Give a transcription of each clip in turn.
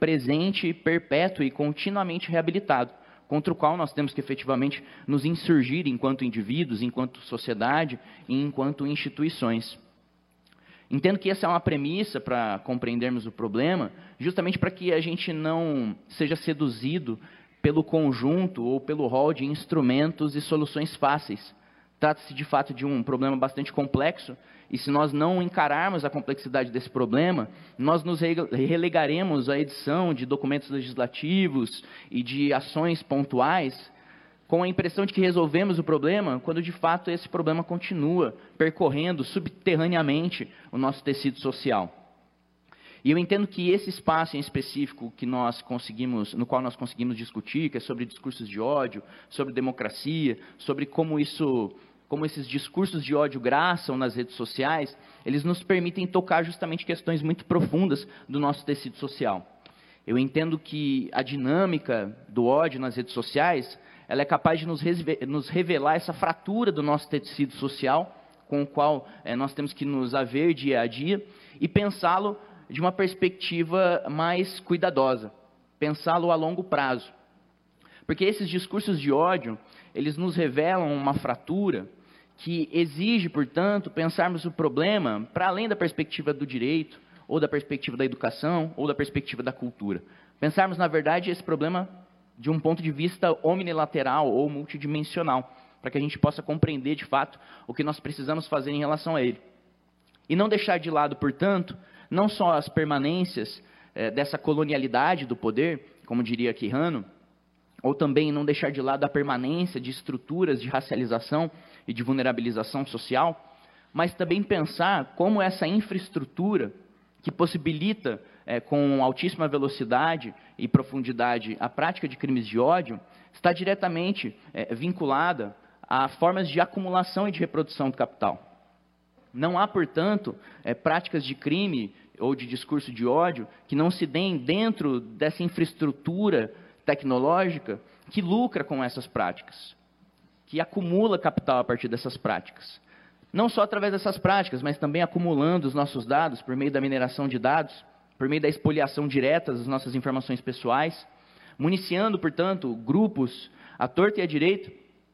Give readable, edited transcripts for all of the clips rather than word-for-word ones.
presente, perpétuo e continuamente reabilitado, contra o qual nós temos que efetivamente nos insurgir enquanto indivíduos, enquanto sociedade e enquanto instituições. Entendo que essa é uma premissa para compreendermos o problema, justamente para que a gente não seja seduzido pelo conjunto ou pelo rol de instrumentos e soluções fáceis. Trata-se, de fato, de um problema bastante complexo, e se nós não encararmos a complexidade desse problema, nós nos relegaremos à edição de documentos legislativos e de ações pontuais, com a impressão de que resolvemos o problema, quando, de fato, esse problema continua percorrendo subterraneamente o nosso tecido social. E eu entendo que esse espaço em específico no qual nós conseguimos discutir, que é sobre discursos de ódio, sobre democracia, sobre como esses discursos de ódio graçam nas redes sociais, eles nos permitem tocar justamente questões muito profundas do nosso tecido social. Eu entendo que a dinâmica do ódio nas redes sociais, ela é capaz de nos revelar essa fratura do nosso tecido social, com o qual nós temos que nos haver dia a dia, e pensá-lo de uma perspectiva mais cuidadosa, pensá-lo a longo prazo. Porque esses discursos de ódio, eles nos revelam uma fratura que exige, portanto, pensarmos o problema para além da perspectiva do direito, ou da perspectiva da educação, ou da perspectiva da cultura. Pensarmos, na verdade, esse problema de um ponto de vista omnilateral ou multidimensional, para que a gente possa compreender, de fato, o que nós precisamos fazer em relação a ele. E não deixar de lado, portanto, não só as permanências dessa colonialidade do poder, como diria Quijano, ou também não deixar de lado a permanência de estruturas de racialização e de vulnerabilização social, mas também pensar como essa infraestrutura que possibilita, com altíssima velocidade e profundidade, a prática de crimes de ódio, está diretamente vinculada a formas de acumulação e de reprodução do capital. Não há, portanto, práticas de crime ou de discurso de ódio que não se deem dentro dessa infraestrutura tecnológica que lucra com essas práticas, que acumula capital a partir dessas práticas. Não só através dessas práticas, mas também acumulando os nossos dados por meio da mineração de dados, por meio da expoliação direta das nossas informações pessoais, municiando, portanto, grupos à torta e à direita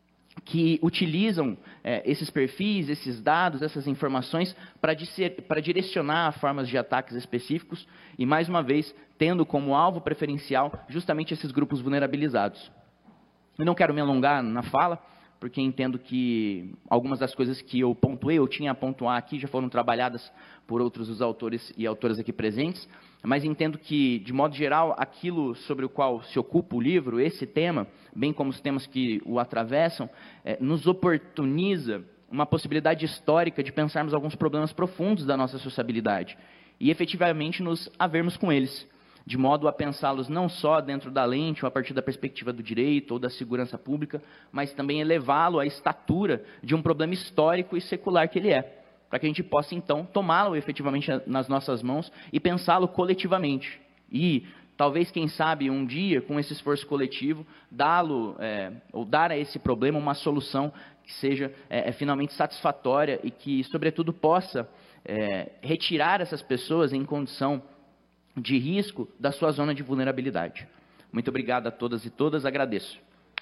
que utilizam esses perfis, esses dados, essas informações para direcionar formas de ataques específicos e, mais uma vez, tendo como alvo preferencial justamente esses grupos vulnerabilizados. Eu não quero me alongar na fala, porque entendo que algumas das coisas que eu pontuei, eu tinha a pontuar aqui, já foram trabalhadas por outros dos autores e autoras aqui presentes, mas entendo que, de modo geral, aquilo sobre o qual se ocupa o livro, esse tema, bem como os temas que o atravessam, nos oportuniza uma possibilidade histórica de pensarmos alguns problemas profundos da nossa sociabilidade e, efetivamente, nos havermos com eles, de modo a pensá-los não só dentro da lente ou a partir da perspectiva do direito ou da segurança pública, mas também elevá-lo à estatura de um problema histórico e secular que ele é, para que a gente possa, então, tomá-lo efetivamente nas nossas mãos e pensá-lo coletivamente. E, talvez, quem sabe, um dia, com esse esforço coletivo, ou dar a esse problema uma solução que seja finalmente satisfatória e que, sobretudo, possa retirar essas pessoas em condição de risco da sua zona de vulnerabilidade. Muito obrigado a todas e todas, agradeço.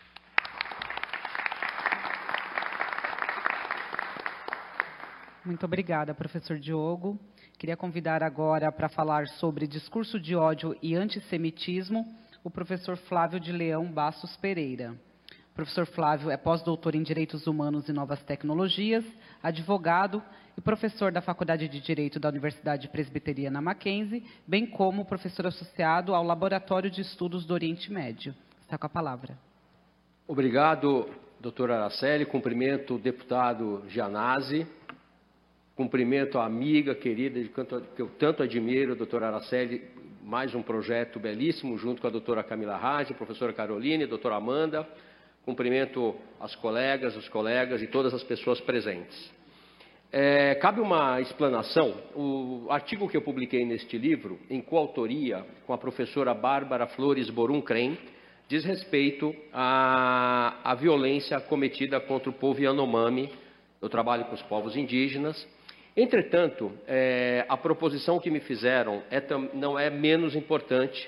Muito obrigada, professor Diogo. Queria convidar agora para falar sobre discurso de ódio e antissemitismo o professor Flávio de Leão Bastos Pereira. O professor Flávio é pós-doutor em Direitos Humanos e Novas Tecnologias, advogado e professor da Faculdade de Direito da Universidade Presbiteriana Mackenzie, bem como professor associado ao Laboratório de Estudos do Oriente Médio. Está com a palavra. Obrigado, doutora Araceli. Cumprimento o deputado Gianazzi. Cumprimento a amiga querida que eu tanto admiro, doutora Araceli, mais um projeto belíssimo, junto com a doutora Camila Rage, a professora Caroline, a doutora Amanda. Cumprimento as colegas, os colegas e todas as pessoas presentes. Cabe uma explanação. O artigo que eu publiquei neste livro, em coautoria com a professora Bárbara Flores Borum-Crem, diz respeito à violência cometida contra o povo Yanomami. Eu trabalho com os povos indígenas. Entretanto, a proposição que me fizeram não é menos importante